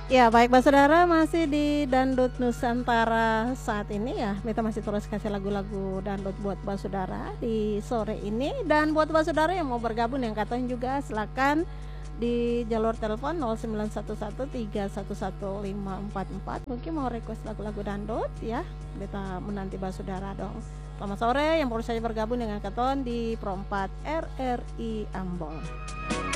Ya, baik Mbak Saudara, masih di Dangdut Nusantara saat ini ya. Kita masih terus kasih lagu-lagu dangdut buat Mbak Saudara di sore ini. Dan buat Mbak Saudara yang mau bergabung yang katanya juga silakan di jalur telepon 0911311544. Mungkin mau request lagu-lagu dangdut ya. Kita menanti Mbak Saudara dong. Selamat sore yang baru saja bergabung dengan Katon di Pro 4 RRI Ambon.